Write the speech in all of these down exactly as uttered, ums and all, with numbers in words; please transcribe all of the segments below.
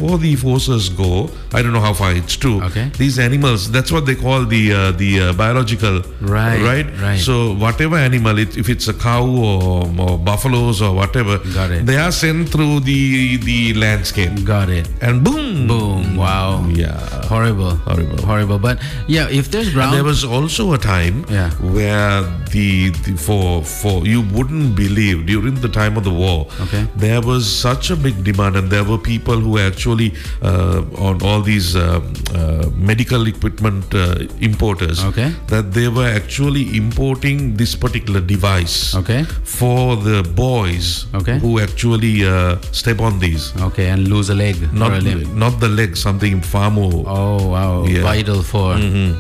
before the forces go, I don't know how far it's true. Okay. These animals, that's what they call the uh, the uh, biological. Right, Right. right. So whatever animal, it, if it's a cow or, or buffaloes or whatever, Got it. they are sent through the the landscape, Got it. and boom, Boom. Wow. Yeah. Horrible. Horrible. Horrible. But yeah, if there's ground. There was also a time Yeah. where the, the for for you wouldn't believe during the time of the war, Okay. there was such a big demand, and there were people who actually uh, on all these uh, uh, medical equipment uh, importers, Okay. that they were actually importing this particular device Okay. for the boys Okay. who actually uh, step on these. Okay, and lose a leg or Not, a limb. not the leg, something far more. Oh wow, Yeah. vital for.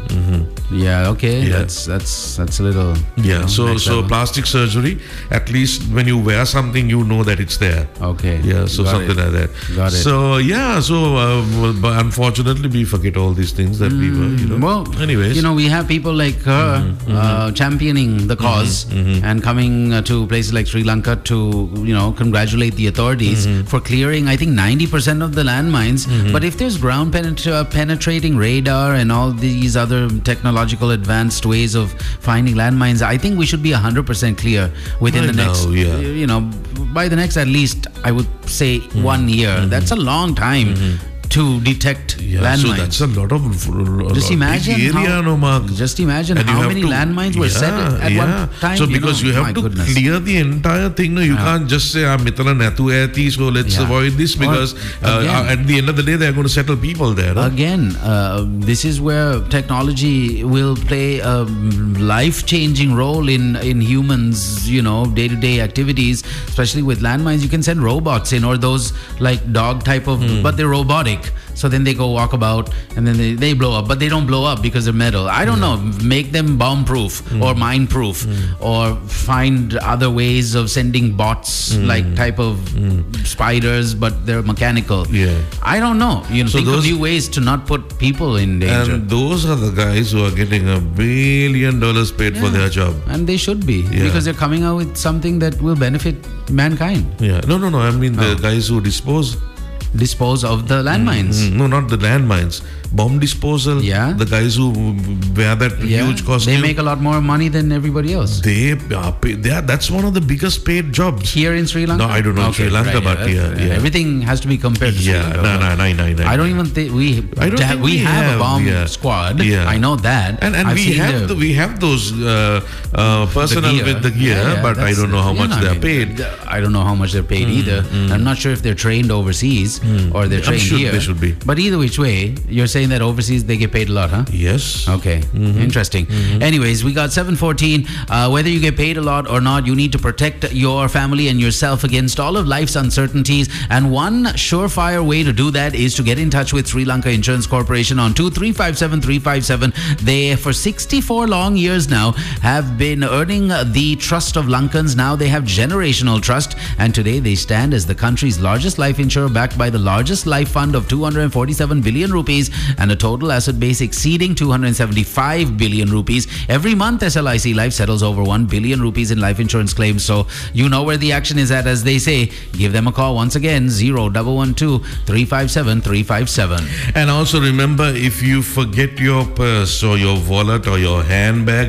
Yeah. Okay. Yeah. That's that's that's a little. you Yeah, know, so next so level. plastic surgery, at least when you wear something, you know that it's there. Okay. Yeah, so Got something it. like that. Got it. So yeah, so uh, well, but unfortunately, we forget all these things that we were, you know. Well, anyways, you know, we have people like her uh, championing the cause and coming uh, to places like Sri Lanka to, you know, congratulate the authorities for clearing, I think, ninety percent of the landmines. But if there's ground penet- uh, penetrating radar and all these other technological advanced ways of finding landmines, I think we should be one hundred percent clear within I the next, know, yeah. you know, by the next, at least, I would say one year. That's a long time to detect yeah, landmines. so that's a lot of a Just lot imagine big area, how, no, Mark. Just imagine And you how have many to- landmines were set yeah, at yeah. one time. So because know, you have my to goodness. clear the entire thing, no, you can't just say I'm mitala natu athi, so let's Yeah. avoid this, Or, because uh, again- at the end of the day they're going to settle people there. no? Again, uh, this is where technology will play a life-changing role in in humans, you know, day-to-day activities, especially with landmines. You can send robots in, or those like dog type of, but they're robotic. So then they go walk about and then they, they blow up, but they don't blow up because they're metal. I don't know. Make them bomb-proof or mine-proof, or find other ways of sending bots, like type of spiders, but they're mechanical. Yeah. I don't know. You know, So think of those- new ways to not put people in danger. And those are the guys who are getting a billion dollars paid for Yeah. their job. And they should be, Yeah. because they're coming out with something that will benefit mankind. Yeah. No, no, no. I mean the Oh. guys who dispose. Dispose of the landmines. Mm, no, not the landmines. Bomb disposal. Yeah. The guys who wear that Yeah. huge costume. They make a lot more money than everybody else. They are paid, they are, that's one of the biggest paid jobs. Here in Sri Lanka? No, I don't know in Sri Lanka, but that's- yeah, yeah. Everything has to be compared to Sri Yeah, Lanka. no, no, no, no, no. I don't even think we. I don't da- think we, we have, have, a bomb yeah. squad. Yeah. I know that. And and I've we seen have their- the, we have those uh, uh, personnel gear. with the gear, Yeah, yeah, but I that's- don't know how yeah, much no, I they're mean, paid. th- I don't know how much they're paid either. I'm not sure if they're trained overseas or they're I'm trained sure here. they should be. But either which way, you're saying that overseas they get paid a lot, huh? Yes. Okay, interesting. Anyways, we got seven fourteen. Uh, whether you get paid a lot or not, you need to protect your family and yourself against all of life's uncertainties. And one surefire way to do that is to get in touch with Sri Lanka Insurance Corporation on two three five seven three five seven. They, for sixty-four long years now, have been earning the trust of Lankans. Now they have generational trust, and today they stand as the country's largest life insurer, backed by the largest life fund of two hundred forty-seven billion rupees and a total asset base exceeding two hundred seventy-five billion rupees. Every month, S L I C Life settles over one billion rupees in life insurance claims. So you know where the action is at, as they say. Give them a call once again, zero one one two, three five seven, three five seven. And also remember, if you forget your purse or your wallet or your handbag,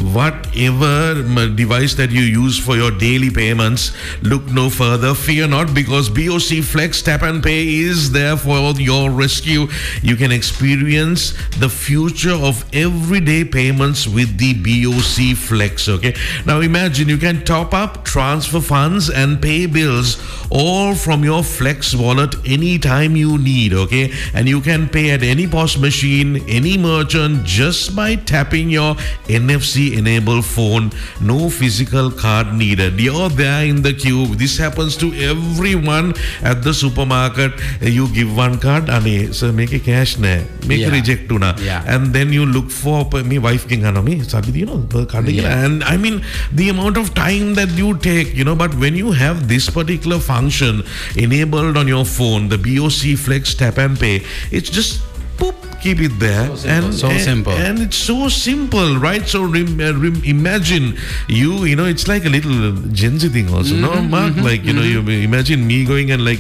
whatever m- device that you use for your daily payments, look no further. Fear not, because B O C Flex Tap and Pay is there for your rescue. You can experience the future of everyday payments with the B O C Flex. Okay. Now imagine you can top up, transfer funds, and pay bills all from your Flex wallet anytime you need. Okay. And you can pay at any POS machine, any merchant, just by tapping your N F C enabled phone. No physical card needed. You're there in the queue. This happens to everyone at the supermarket. You give one card, ane, sir, make a cash ne, make Yeah. a reject to na. Yeah. And then you look for me wife king me you know card Yeah. and I mean the amount of time that you take, you know. But when you have this particular function enabled on your phone, the B O C Flex Tap and Pay, it's just boop, keep it there. So simple, and so and, simple. and it's so simple, right? So rem, uh, rem, imagine you you know it's like a little Gen Z thing also, no, Mark? Like, you know, you imagine me going and like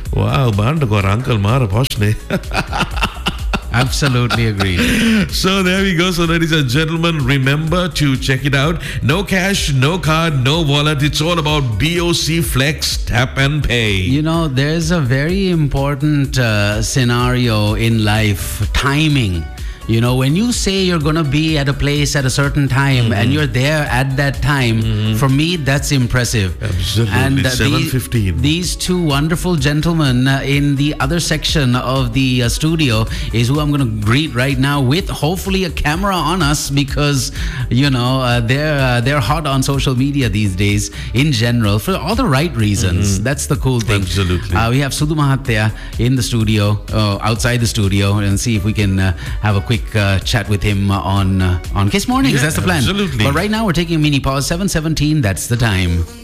Wow, band ko uncle mara poshne. Absolutely agreed. So there we go. So ladies and gentlemen, remember to check it out. No cash, no card, no wallet. It's all about B O C Flex Tap and Pay. You know, there's a very important uh, scenario in life, timing. You know, when you say you're going to be at a place at a certain time mm-hmm. and you're there at that time, mm-hmm. for me, that's impressive. Absolutely. And uh, seven fifteen. These, these two wonderful gentlemen uh, in the other section of the uh, studio is who I'm going to greet right now with hopefully a camera on us because, you know, uh, they're, uh, they're hot on social media these days in general for all the right reasons. Mm-hmm. That's the cool thing. Absolutely. Uh, we have Sudhu Mahathya in the studio, uh, outside the studio, and see if we can uh, have a quick Uh, chat with him uh, on uh, on Kiss Mornings. Yeah, that's the plan. Absolutely. But right now we're taking a mini pause. seven seventeen, that's the time.